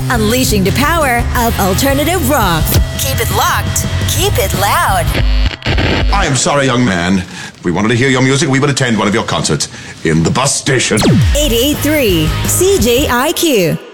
unleashing the power of alternative rock. Keep it locked. Keep it loud. I am sorry, young man. If we wanted to hear your music, we would attend one of your concerts in the bus station. 88.3 CJIQ.